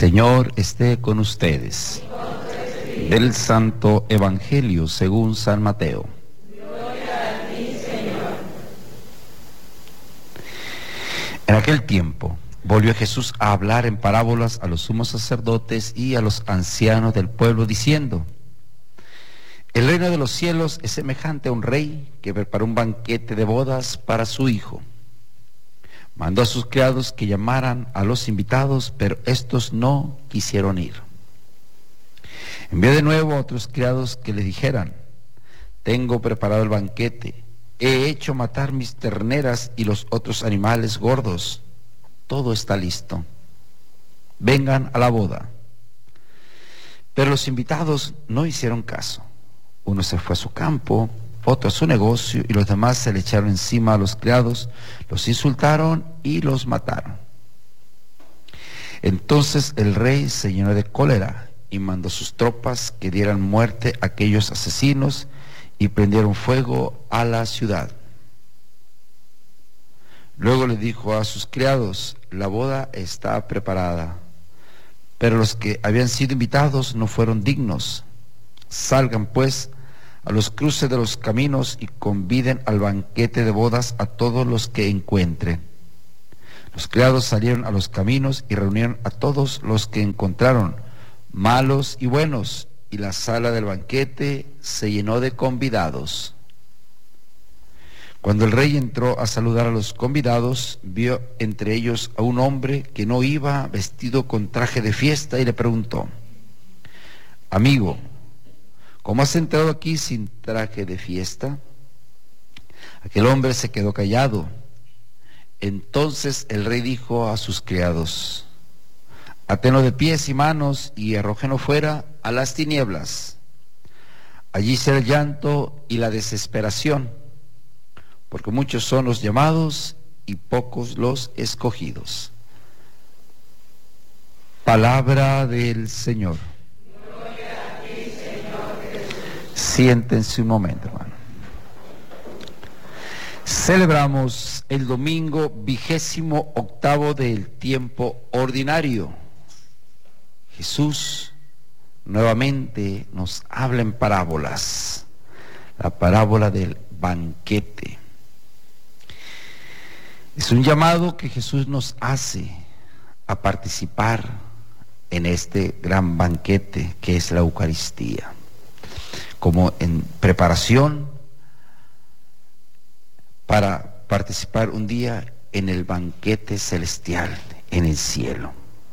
Señor esté con ustedes. Del Santo Evangelio según San Mateo. Gloria a ti, Señor. En aquel tiempo volvió Jesús a hablar en parábolas a los sumos sacerdotes y a los ancianos del pueblo, diciendo: El reino de los cielos es semejante a un rey que preparó un banquete de bodas para su hijo. Mandó a sus criados que llamaran a los invitados, pero estos no quisieron ir. Envió de nuevo a otros criados que le dijeran: Tengo preparado el banquete, he hecho matar mis terneras y los otros animales gordos. Todo está listo. Vengan a la boda. Pero los invitados no hicieron caso. Uno se fue a su campo, otro a su negocio, y los demás se le echaron encima a los criados, los insultaron y los mataron. Entonces el rey se llenó de cólera y mandó a sus tropas que dieran muerte a aquellos asesinos y prendieron fuego a la ciudad. Luego le dijo a sus criados: La boda está preparada, pero los que habían sido invitados no fueron dignos. Salgan pues a los cruces de los caminos y conviden al banquete de bodas a todos los que encuentren. Los criados salieron a los caminos y reunieron a todos los que encontraron, malos y buenos, y la sala del banquete se llenó de convidados. Cuando el rey entró a saludar a los convidados, vio entre ellos a un hombre que no iba vestido con traje de fiesta y le preguntó: Amigo, ¿cómo has entrado aquí sin traje de fiesta? Aquel hombre se quedó callado. Entonces el rey dijo a sus criados: Átenlo de pies y manos y arrójenlo fuera a las tinieblas. Allí será el llanto y la desesperación, porque muchos son los llamados y pocos los escogidos. Palabra del Señor. Gloria a ti, Señor Jesús. Siéntense un momento, hermano. Celebramos el domingo 28º del tiempo ordinario. Jesús nuevamente nos habla en parábolas, la parábola del banquete. Es un llamado que Jesús nos hace a participar en este gran banquete que es la Eucaristía, como en preparación para participar un día en el banquete celestial en el cielo.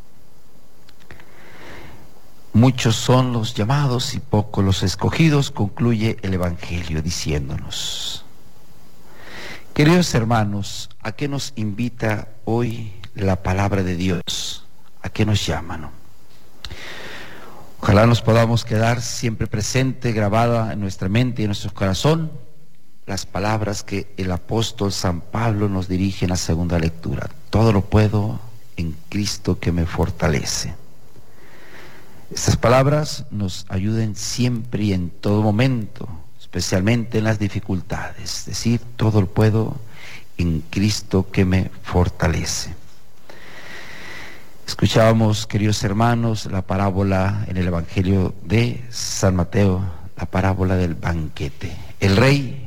Muchos son los llamados y pocos los escogidos, concluye el Evangelio diciéndonos. Queridos hermanos, ¿a qué nos invita hoy la palabra de Dios? ¿A qué nos llama, no? Ojalá nos podamos quedar siempre presente, grabada en nuestra mente y en nuestro corazón, las palabras que el apóstol San Pablo nos dirige en la segunda lectura. Todo lo puedo en Cristo que me fortalece. Estas palabras nos ayuden siempre y en todo momento, especialmente en las dificultades. Es decir, todo lo puedo en Cristo que me fortalece. Escuchábamos, queridos hermanos, la parábola en el Evangelio de San Mateo, la parábola del banquete. El rey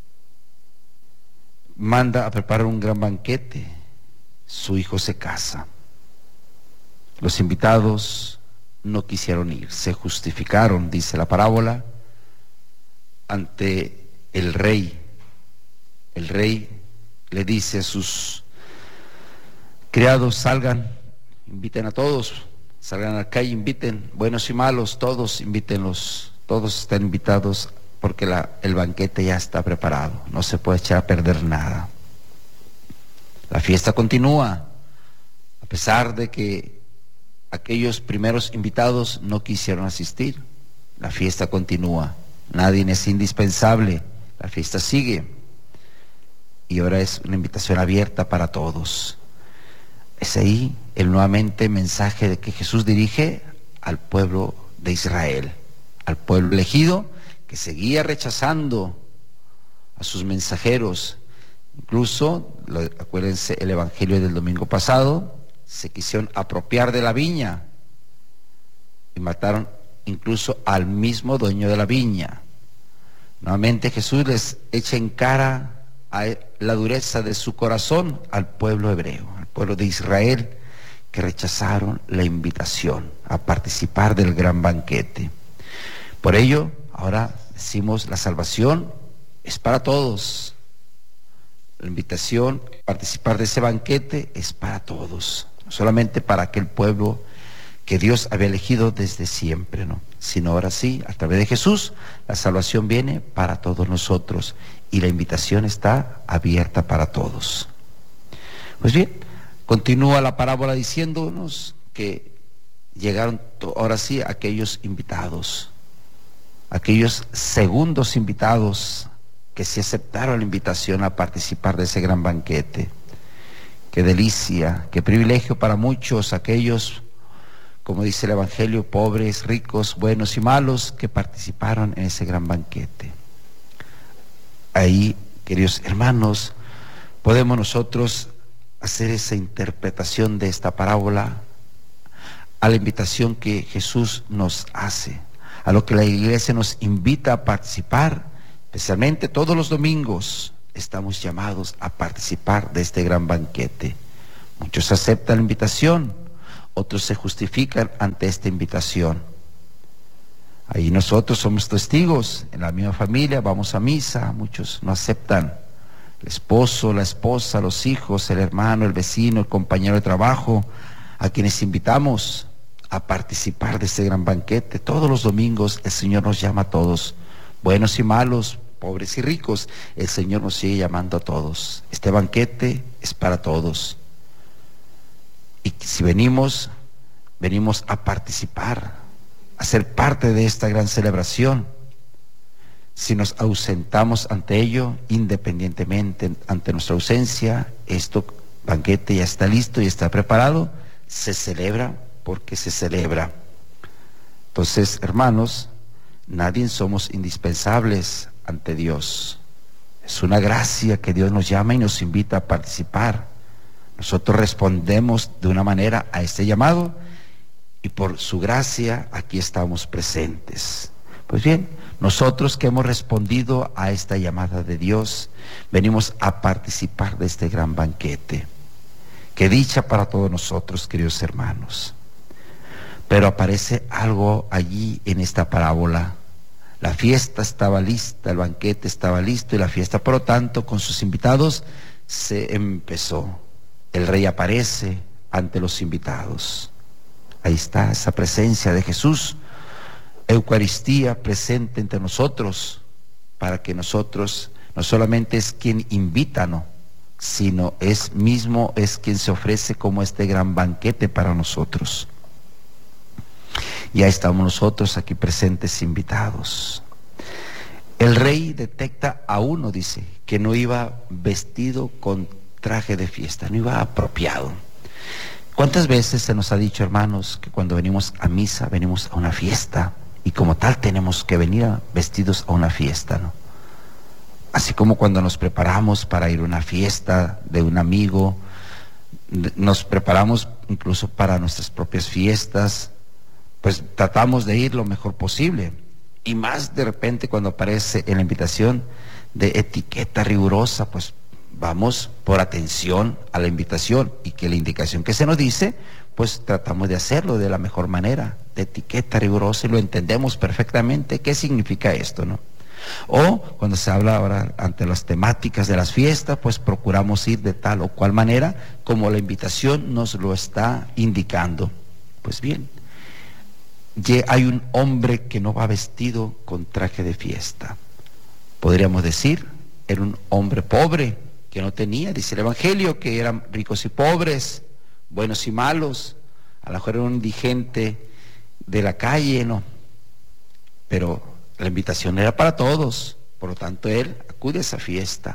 manda a preparar un gran banquete, su hijo se casa. Los invitados no quisieron ir, se justificaron, dice la parábola, ante el rey. El rey le dice a sus criados: salgan, inviten a todos, salgan a la calle, inviten, buenos y malos, todos invítenlos, todos están invitados, porque el banquete ya está preparado, no se puede echar a perder nada. La fiesta continúa, a pesar de que aquellos primeros invitados no quisieron asistir. La fiesta continúa, nadie es indispensable, la fiesta sigue, y ahora es una invitación abierta para todos. Es ahí el nuevamente mensaje de que Jesús dirige al pueblo de Israel, al pueblo elegido, que seguía rechazando a sus mensajeros. Incluso, acuérdense el Evangelio del domingo pasado, se quisieron apropiar de la viña y mataron incluso al mismo dueño de la viña. Nuevamente Jesús les echa en cara a la dureza de su corazón al pueblo hebreo, al pueblo de Israel, que rechazaron la invitación a participar del gran banquete. Por ello, ahora decimos, la salvación es para todos. La invitación a participar de ese banquete es para todos, no solamente para aquel pueblo que Dios había elegido desde siempre, ¿no? Sino ahora sí, a través de Jesús, la salvación viene para todos nosotros y la invitación está abierta para todos. Pues bien, continúa la parábola diciéndonos que llegaron ahora sí aquellos invitados, aquellos segundos invitados que sí aceptaron la invitación a participar de ese gran banquete. Qué delicia, qué privilegio para muchos aquellos, como dice el Evangelio, pobres, ricos, buenos y malos, que participaron en ese gran banquete. Ahí, queridos hermanos, podemos nosotros hacer esa interpretación de esta parábola a la invitación que Jesús nos hace, a lo que la iglesia nos invita a participar. Especialmente todos los domingos estamos llamados a participar de este gran banquete. Muchos aceptan la invitación, otros se justifican ante esta invitación. Ahí nosotros somos testigos, en la misma familia vamos a misa, muchos no aceptan. El esposo, la esposa, los hijos, el hermano, el vecino, el compañero de trabajo, a quienes invitamos a participar de este gran banquete. Todos los domingos el Señor nos llama a todos, buenos y malos, pobres y ricos, el Señor nos sigue llamando a todos. Este banquete es para todos. Y si venimos a participar, a ser parte de esta gran celebración. Si nos ausentamos ante ello, independientemente ante nuestra ausencia, este banquete ya está listo y está preparado, se celebra porque se celebra. Entonces, hermanos, nadie somos indispensables ante Dios. Es una gracia que Dios nos llama y nos invita a participar. Nosotros respondemos de una manera a este llamado y por su gracia aquí estamos presentes. Pues bien, nosotros que hemos respondido a esta llamada de Dios, venimos a participar de este gran banquete. Qué dicha para todos nosotros, queridos hermanos. Pero aparece algo allí en esta parábola. La fiesta estaba lista, el banquete estaba listo y la fiesta, por lo tanto, con sus invitados se empezó. El rey aparece ante los invitados. Ahí está esa presencia de Jesús, Eucaristía presente entre nosotros, para que nosotros no solamente es quien invita, no, sino es quien se ofrece como este gran banquete para nosotros. Ya estamos nosotros aquí presentes invitados. El rey detecta a uno, dice, que no iba vestido con traje de fiesta, no iba apropiado. ¿Cuántas veces se nos ha dicho, hermanos, que cuando venimos a misa, venimos a una fiesta y como tal tenemos que venir vestidos a una fiesta, ¿no? Así como cuando nos preparamos para ir a una fiesta de un amigo, nos preparamos incluso para nuestras propias fiestas, pues tratamos de ir lo mejor posible. Y más de repente cuando aparece en la invitación de etiqueta rigurosa, pues vamos por atención a la invitación y que la indicación que se nos dice, pues tratamos de hacerlo de la mejor manera, de etiqueta rigurosa, y lo entendemos perfectamente qué significa esto, ¿no? O cuando se habla ahora ante las temáticas de las fiestas, pues procuramos ir de tal o cual manera como la invitación nos lo está indicando. Pues bien, hay un hombre que no va vestido con traje de fiesta. Podríamos decir, era un hombre pobre, que no tenía, dice el Evangelio, que eran ricos y pobres, buenos y malos, a lo mejor era un indigente de la calle, ¿no? Pero la invitación era para todos, por lo tanto él acude a esa fiesta.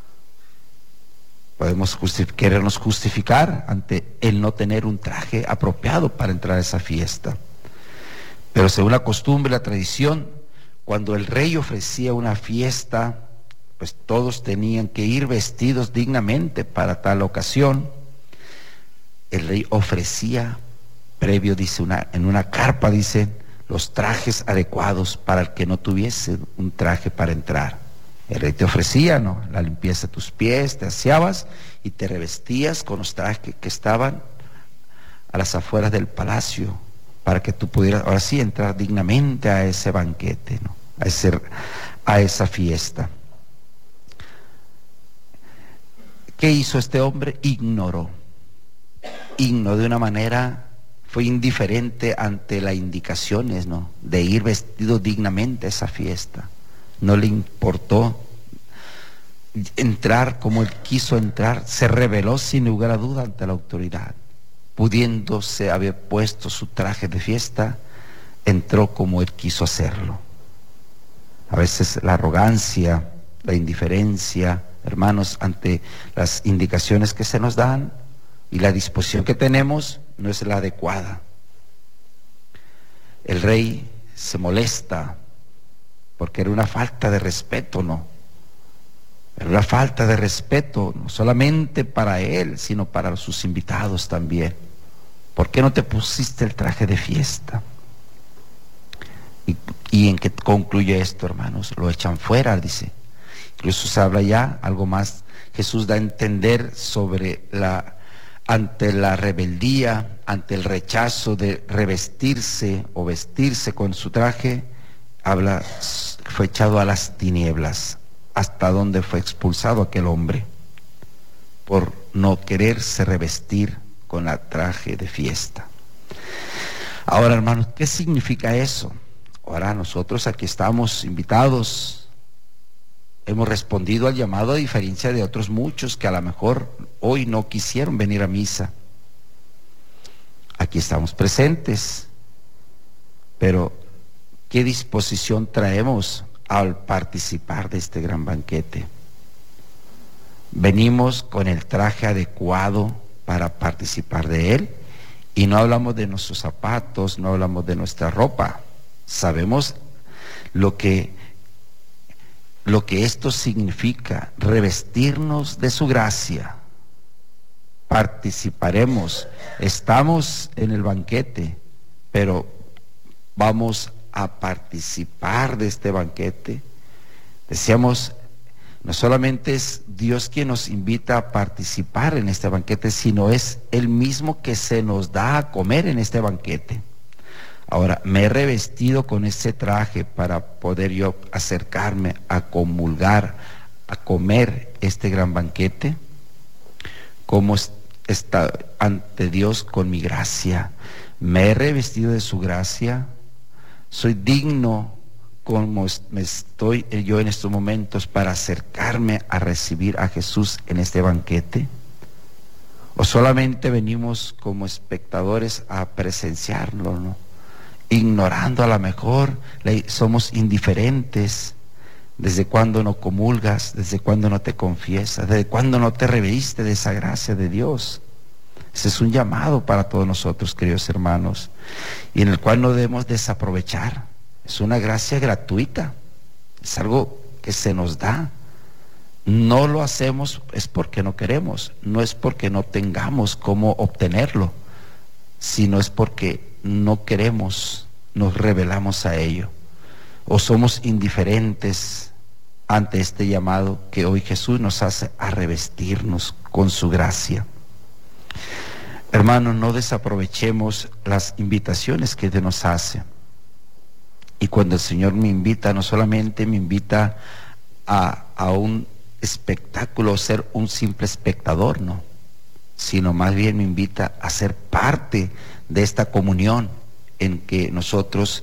Podemos querernos justificar ante el no tener un traje apropiado para entrar a esa fiesta. Pero según la costumbre, la tradición, cuando el rey ofrecía una fiesta, pues todos tenían que ir vestidos dignamente para tal ocasión. El rey ofrecía previo, dice, en una carpa, dicen, los trajes adecuados para el que no tuviese un traje para entrar. El rey te ofrecía, ¿no?, la limpieza de tus pies, te aseabas y te revestías con los trajes que estaban a las afueras del palacio, para que tú pudieras, ahora sí, entrar dignamente a ese banquete, ¿no?, a esa fiesta. ¿Qué hizo este hombre? Ignoró de una manera, fue indiferente ante las indicaciones, ¿no?, de ir vestido dignamente a esa fiesta. No le importó entrar como él quiso entrar, se rebeló sin lugar a duda ante la autoridad. Pudiéndose haber puesto su traje de fiesta, entró como él quiso hacerlo. A veces la arrogancia, la indiferencia, hermanos, ante las indicaciones que se nos dan y la disposición que tenemos, no es la adecuada. El rey se molesta porque era una falta de respeto, ¿no? Era una falta de respeto, no solamente para él, sino para sus invitados también. ¿Por qué no te pusiste el traje de fiesta? ¿Y en qué concluye esto, hermanos? Lo echan fuera, dice. Incluso se habla ya algo más. Jesús da a entender sobre ante la rebeldía, ante el rechazo de revestirse o vestirse con su traje, habla, fue echado a las tinieblas, hasta donde fue expulsado aquel hombre, por no quererse revestir con el traje de fiesta. Ahora, hermanos, ¿qué significa eso? Ahora nosotros aquí estamos invitados, hemos respondido al llamado, a diferencia de otros muchos que a lo mejor hoy no quisieron venir a misa. Aquí estamos presentes, pero ¿qué disposición traemos al participar de este gran banquete? Venimos con el traje adecuado para participar de él, y no hablamos de nuestros zapatos, no hablamos de nuestra ropa. Sabemos lo que esto significa, revestirnos de su gracia. Participaremos, estamos en el banquete, pero vamos a participar de este banquete. Decíamos, no solamente es Dios quien nos invita a participar en este banquete, sino es Él mismo que se nos da a comer en este banquete. Ahora, me he revestido con ese traje para poder yo acercarme a comulgar, a comer este gran banquete. ¿Cómo está ante Dios con mi gracia? ¿Me he revestido de su gracia? ¿Soy digno como me estoy yo en estos momentos para acercarme a recibir a Jesús en este banquete? ¿O solamente venimos como espectadores a presenciarlo, ¿no?, ignorando a lo mejor, somos indiferentes? ¿Desde cuándo no comulgas? ¿Desde cuándo no te confiesas? ¿Desde cuándo no te reviste de esa gracia de Dios? Ese es un llamado para todos nosotros, queridos hermanos, y en el cual no debemos desaprovechar. Es una gracia gratuita, es algo que se nos da. No lo hacemos es porque no queremos, no es porque no tengamos cómo obtenerlo, sino es porque no queremos, nos rebelamos a ello, o somos indiferentes ante este llamado que hoy Jesús nos hace a revestirnos con su gracia. Hermanos, no desaprovechemos las invitaciones que Dios nos hace. Y cuando el Señor me invita, no solamente me invita a un espectáculo, ser un simple espectador, no, sino más bien me invita a ser parte de esta comunión en que nosotros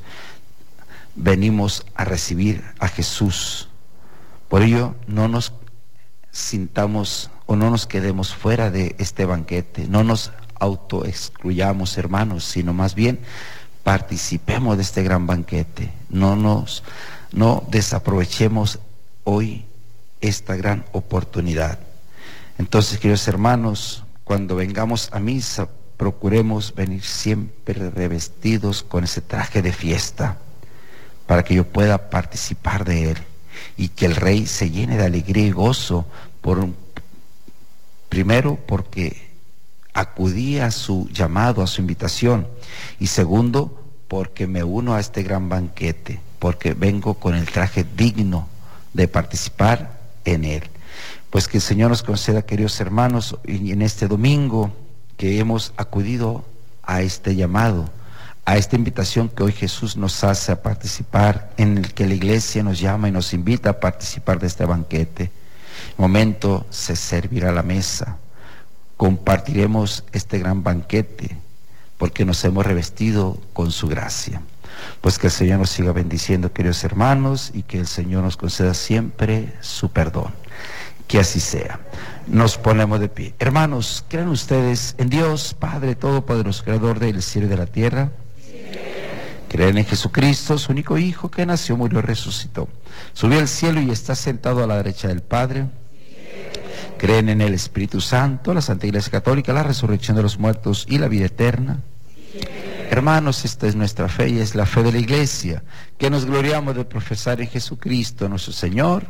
venimos a recibir a Jesús. Por ello, no nos sintamos o no nos quedemos fuera de este banquete, no nos autoexcluyamos, hermanos, sino más bien participemos de este gran banquete. No desaprovechemos hoy esta gran oportunidad. Entonces, queridos hermanos, cuando vengamos a misa, procuremos venir siempre revestidos con ese traje de fiesta, para que yo pueda participar de él y que el Rey se llene de alegría y gozo, primero porque acudí a su llamado, a su invitación. Y segundo, porque me uno a este gran banquete, porque vengo con el traje digno de participar en él. Pues que el Señor nos conceda, queridos hermanos, en este domingo que hemos acudido a este llamado, a esta invitación que hoy Jesús nos hace a participar, en el que la iglesia nos llama y nos invita a participar de este banquete. En momento se servirá la mesa, compartiremos este gran banquete, porque nos hemos revestido con su gracia. Pues que el Señor nos siga bendiciendo, queridos hermanos, y que el Señor nos conceda siempre su perdón. Que así sea. Nos ponemos de pie. Hermanos, ¿creen ustedes en Dios, Padre Todopoderoso, Creador del cielo y de la tierra? Sí. ¿Creen en Jesucristo, su único Hijo, que nació, murió, resucitó, subió al cielo y está sentado a la derecha del Padre? Sí. ¿Creen en el Espíritu Santo, la Santa Iglesia Católica, la resurrección de los muertos y la vida eterna? Sí. Hermanos, esta es nuestra fe y es la fe de la Iglesia, que nos gloriamos de profesar en Jesucristo nuestro Señor.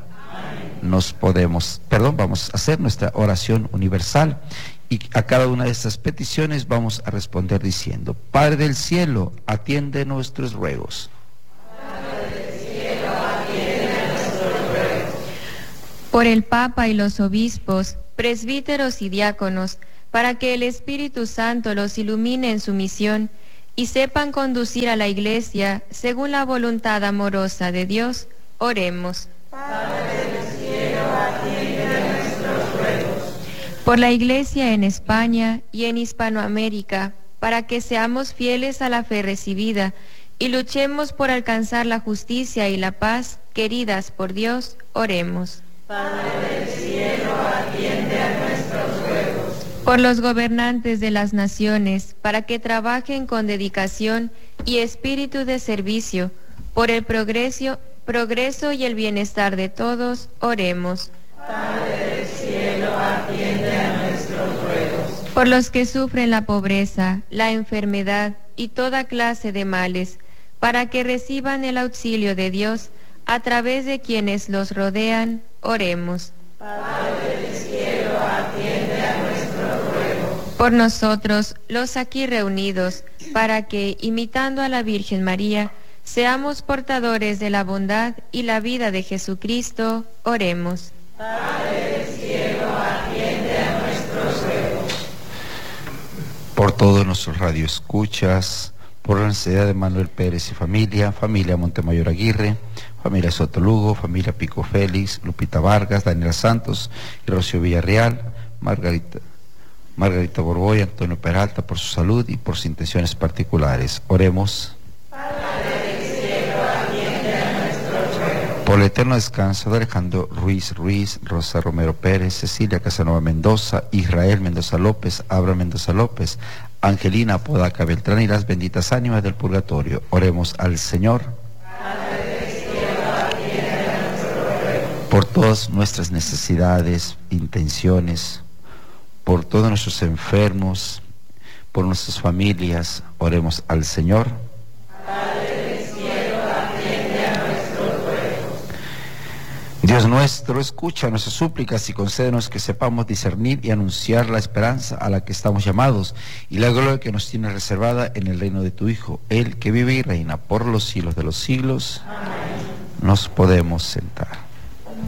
Vamos a hacer nuestra oración universal y a cada una de estas peticiones vamos a responder diciendo: Padre del cielo, atiende nuestros ruegos. Padre del cielo, atiende nuestros ruegos. Por el Papa y los obispos, presbíteros y diáconos, para que el Espíritu Santo los ilumine en su misión y sepan conducir a la Iglesia según la voluntad amorosa de Dios, oremos. Padre del cielo, atiende nuestros ruegos. Por la Iglesia en España y en Hispanoamérica, para que seamos fieles a la fe recibida y luchemos por alcanzar la justicia y la paz queridas por Dios, oremos. Padre del cielo, atiende a nuestros ruegos. Por los gobernantes de las naciones, para que trabajen con dedicación y espíritu de servicio, por el progreso y el bienestar de todos, oremos. Padre del cielo, atiende a nuestros ruegos. Por los que sufren la pobreza, la enfermedad y toda clase de males, para que reciban el auxilio de Dios a través de quienes los rodean, oremos. Padre del cielo, atiende a nuestros ruegos. Por nosotros, los aquí reunidos, para que, imitando a la Virgen María, seamos portadores de la bondad y la vida de Jesucristo, oremos. Padre del cielo, atiende a nuestros ruegos. Por todos nuestros radioescuchas, por la necesidad de Manuel Pérez y familia Montemayor Aguirre, familia Soto Lugo, familia Pico Félix, Lupita Vargas, Daniela Santos y Rocío Villarreal, Margarita Borboy, Antonio Peralta, por su salud y por sus intenciones particulares. Oremos. Por el eterno descanso de Alejandro Ruiz, Rosa Romero Pérez, Cecilia Casanova Mendoza, Israel Mendoza López, Abra Mendoza López, Angelina Podaca Beltrán y las benditas ánimas del purgatorio. Oremos al Señor. Padre del cielo, atiende a nuestros ruegos. Por todas nuestras necesidades, intenciones, por todos nuestros enfermos, por nuestras familias, oremos al Señor. Dios nuestro, escucha nuestras súplicas y concédenos que sepamos discernir y anunciar la esperanza a la que estamos llamados y la gloria que nos tiene reservada en el reino de tu Hijo, Él que vive y reina por los siglos de los siglos. Amén. Nos podemos sentar.